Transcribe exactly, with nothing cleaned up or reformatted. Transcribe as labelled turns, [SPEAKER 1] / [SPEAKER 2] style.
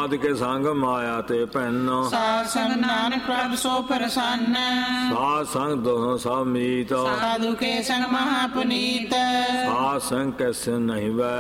[SPEAKER 1] ਸਾਧ ਕੇ ਸੰਗ ਮਾਇਆ ਤੇ ਭੈਨ,
[SPEAKER 2] ਸਾਧ ਸੰਗ ਨਾਨਕ ਪ੍ਰਭ ਸੋ ਪ੍ਰਸੰਨ।
[SPEAKER 1] ਸਾਧ ਸੰਗ ਦੋਹਾਂ ਸਭ ਮੀਤ,
[SPEAKER 2] ਸਾਧੂ ਕੇ ਸੰਗ ਮਹਾ ਪੁਨੀਤ।
[SPEAKER 1] ਸਾਧ ਸੰਗ ਕੈਸੇ ਨਹੀਂ ਵੈ